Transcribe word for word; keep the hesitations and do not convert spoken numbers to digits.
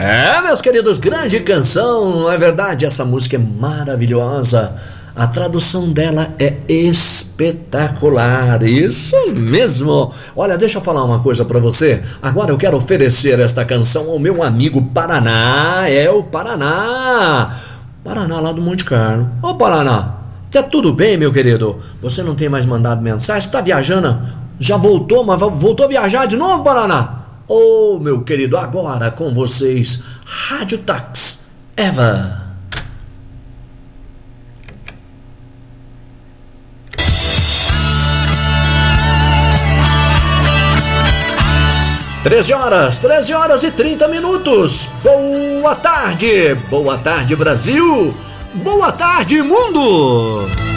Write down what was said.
É, meus queridos, grande canção, não é verdade? Essa música é maravilhosa. A tradução dela é espetacular, isso mesmo. Olha, deixa eu falar uma coisa pra você. Agora eu quero oferecer esta canção ao meu amigo Paraná. É o Paraná. Paraná lá do Monte Carlo. Ô Paraná, tá tudo bem, meu querido? Você não tem mais mandado mensagem? Você tá viajando? Já voltou, mas voltou a viajar de novo, Paraná? Ô, meu querido, agora com vocês, Rádio Tax Eva. treze horas, treze horas e trinta minutos. Boa tarde, boa tarde, Brasil. Boa tarde, mundo.